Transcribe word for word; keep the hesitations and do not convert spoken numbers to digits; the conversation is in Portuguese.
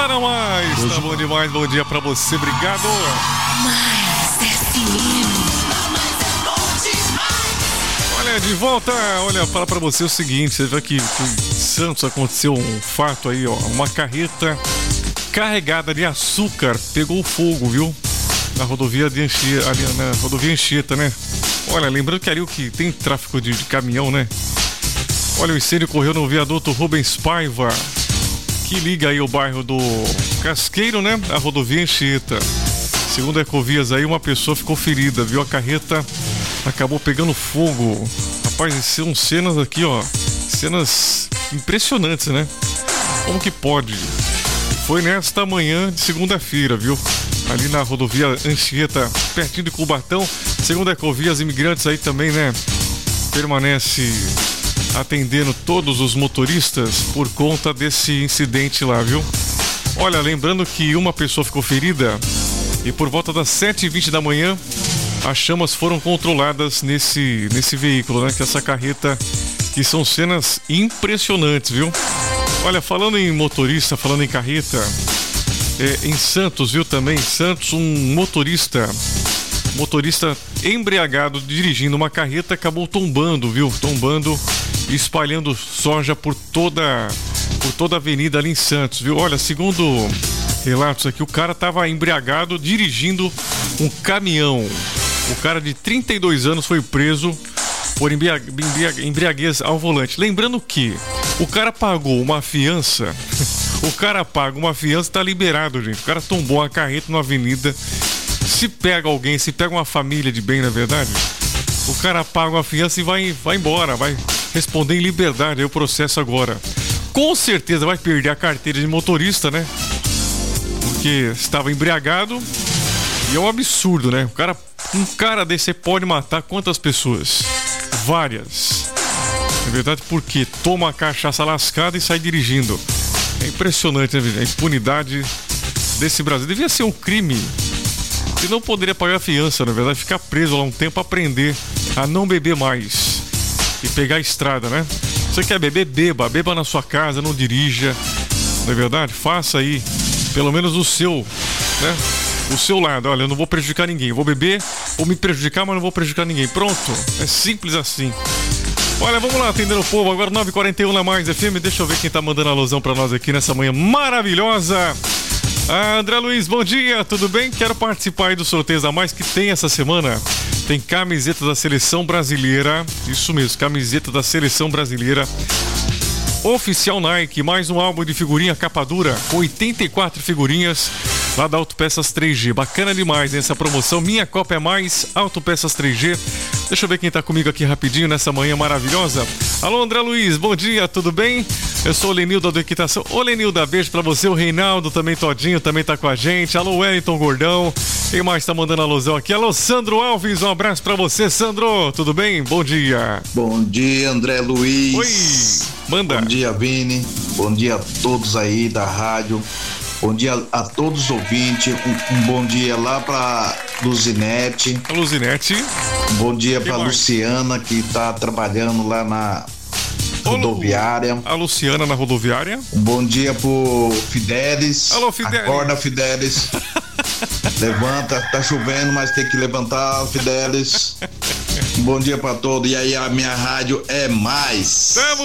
na Mais. Hoje... Tá bom demais, bom dia pra você, obrigado. Mais F M. Olha, de volta, olha, fala pra você o seguinte, você vê que em Santos aconteceu um fato aí, ó, uma carreta carregada de açúcar pegou fogo, viu? Na rodovia de Anchieta, ali na rodovia Anchieta, né? Olha, lembrando que ali o que tem tráfego de, de caminhão, né? Olha, o incêndio ocorreu no viaduto Rubens Paiva, que liga aí o bairro do Casqueiro, né? A rodovia Anchieta. Segundo a Ecovias aí, uma pessoa ficou ferida, viu? A carreta acabou pegando fogo. Rapaz, são cenas aqui, ó. Cenas impressionantes, né? Como que pode? Foi nesta manhã de segunda-feira, viu? Ali na rodovia Anchieta, pertinho de Cubatão. Segundo a Ecovias, imigrantes aí também, né? Permanece atendendo todos os motoristas por conta desse incidente lá, viu? Olha, lembrando que uma pessoa ficou ferida e por volta das sete e vinte da manhã as chamas foram controladas nesse, nesse veículo, né? Que é essa carreta, que são cenas impressionantes, viu? Olha, falando em motorista, falando em carreta, é, em Santos, viu também? Em Santos, um motorista, motorista embriagado dirigindo uma carreta acabou tombando, viu? Tombando e espalhando soja por toda, por toda a avenida ali em Santos, viu? Olha, segundo relatos aqui, o cara estava embriagado dirigindo um caminhão. O cara de trinta e dois anos foi preso por embriague, embriague, embriaguez ao volante. Lembrando que o cara pagou uma fiança, o cara paga uma fiança e tá liberado, gente. O cara tombou uma carreta na avenida. Se pega alguém, se pega uma família de bem, na verdade, o cara paga uma fiança e vai, vai embora, vai responder em liberdade. Aí o processo agora. Com certeza vai perder a carteira de motorista, né? Porque estava embriagado. E é um absurdo, né? O cara, um cara desse pode matar quantas pessoas? Várias. Na verdade, porque toma a cachaça lascada e sai dirigindo. É impressionante, né? A impunidade desse Brasil. Devia ser um crime. E não poderia pagar fiança, na verdade, ficar preso lá um tempo, aprender a não beber mais e pegar a estrada, né? Você quer beber, beba, beba na sua casa, não dirija, não é verdade? Faça aí, pelo menos o seu, né? O seu lado. Olha, eu não vou prejudicar ninguém, eu vou beber, vou me prejudicar, mas não vou prejudicar ninguém. Pronto, é simples assim. Olha, vamos lá, atendendo o povo, agora nove e quarenta e um na Mais F M, deixa eu ver quem tá mandando alusão pra nós aqui nessa manhã maravilhosa. Ah, André Luiz, bom dia, tudo bem? Quero participar aí do sorteio da Mais que tem essa semana. Tem camiseta da Seleção Brasileira, isso mesmo, camiseta da Seleção Brasileira. Oficial Nike, mais um álbum de figurinha capa dura, com oitenta e quatro figurinhas lá da Autopeças três G. Bacana demais, né, essa promoção. Minha Copa é Mais, Autopeças três G. Deixa eu ver quem tá comigo aqui rapidinho nessa manhã maravilhosa. Alô, André Luiz, bom dia, tudo bem? Eu sou o Lenilda do Equitação. Ô, Lenilda, beijo pra você. O Reinaldo também, Todinho, também tá com a gente. Alô, Wellington Gordão. Quem mais tá mandando alusão aqui? Alô, Sandro Alves, um abraço pra você, Sandro. Tudo bem? Bom dia. Bom dia, André Luiz. Oi, manda. Bom dia, Vini. Bom dia a todos aí da rádio. Bom dia a todos os ouvintes. Um, um bom dia lá pra Luzinete. A Luzinete. Um bom dia pra Luciana, que tá trabalhando lá na rodoviária. A Luciana na rodoviária. Um bom dia pro Fidelis. Alô, Fidelis. Acorda, Fidelis. Levanta, tá chovendo, mas tem que levantar, Fidelis. Um bom dia pra todos. E aí, a minha rádio é Mais. Tamo